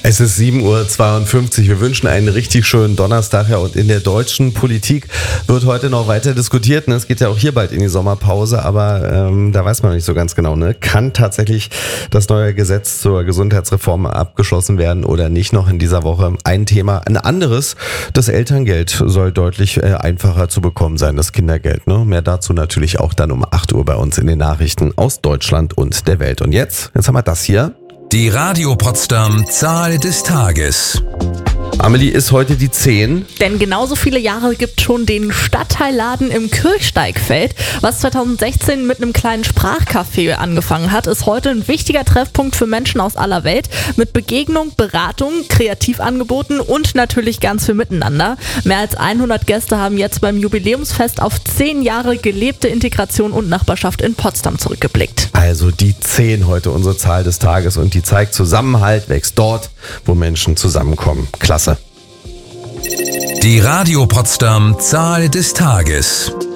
Es ist 7:52 Uhr. Wir wünschen einen richtig schönen Donnerstag. Ja, und in der deutschen Politik wird heute noch weiter diskutiert. Es geht ja auch hier bald in die Sommerpause, aber da weiß man noch nicht so ganz genau. Kann tatsächlich das neue Gesetz zur Gesundheitsreform abgeschlossen werden oder nicht noch in dieser Woche? Ein Thema. Ein anderes, das Elterngeld soll deutlich einfacher zu bekommen sein, das Kindergeld. Mehr dazu natürlich auch dann um 8 Uhr bei uns in den Nachrichten aus Deutschland und der Welt. Und jetzt haben wir das hier. Die Radio Potsdam Zahl des Tages. Amelie, ist heute die 10. Denn genauso viele Jahre gibt schon den Stadtteilladen im Kirchsteigfeld. Was 2016 mit einem kleinen Sprachcafé angefangen hat, ist heute ein wichtiger Treffpunkt für Menschen aus aller Welt. Mit Begegnung, Beratung, Kreativangeboten und natürlich ganz viel Miteinander. Mehr als 100 Gäste haben jetzt beim Jubiläumsfest auf 10 Jahre gelebte Integration und Nachbarschaft in Potsdam zurückgeblickt. Also die 10 heute unsere Zahl des Tages und die zeigt, Zusammenhalt wächst dort, wo Menschen zusammenkommen. Klasse. Die Radio Potsdam Zahl des Tages.